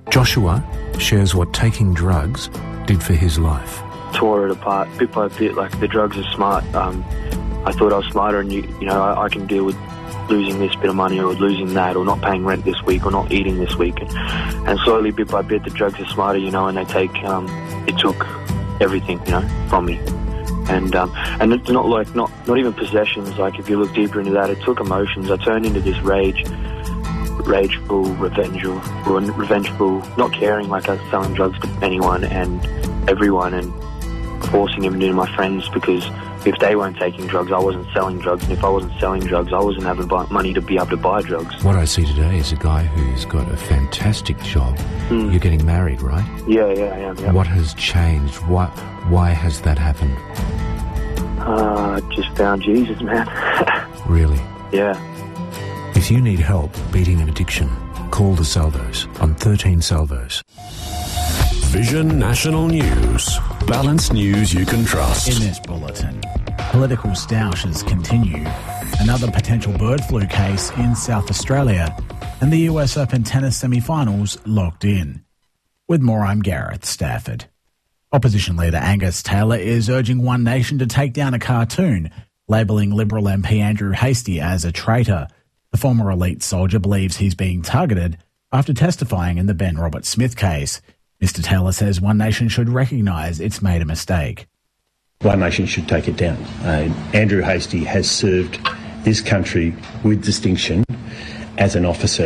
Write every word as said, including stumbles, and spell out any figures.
Joshua shares what taking drugs did for his life. Tore it apart bit by bit. Like, the drugs are smart. Um, I thought I was smarter, and you, you know, I, I can deal with losing this bit of money or losing that or not paying rent this week or not eating this week. And, and slowly, bit by bit, the drugs are smarter, you know, and they take, um, it took everything, you know, from me. And um, and it's not like, not, not even possessions. Like, if you look deeper into that, it took emotions. I turned into this rage, rageful, revengeful, revengeful, not caring, like I was selling drugs to anyone and everyone and forcing them into my friends, because if they weren't taking drugs, I wasn't selling drugs, and if I wasn't selling drugs, I wasn't having money to be able to buy drugs. What I see today is a guy who's got a fantastic job. Mm. You're getting married, right? Yeah, yeah, I am. Yeah. What has changed? Why, why has that happened? Uh, just found Jesus, man. Really? Yeah. If you need help beating an addiction, call the Salvos on thirteen Salvos. Vision National News. Balanced news you can trust. In this bulletin, political stoushes continue. Another potential bird flu case in South Australia, and the U S Open tennis semi-finals locked in. With more, I'm Gareth Stafford. Opposition leader Angus Taylor is urging One Nation to take down a cartoon labelling Liberal M P Andrew Hastie as a traitor. The former elite soldier believes he's being targeted after testifying in the Ben Roberts-Smith case. Mister Taylor says One Nation should recognise it's made a mistake. One Nation should take it down. Uh, Andrew Hastie has served this country with distinction as an officer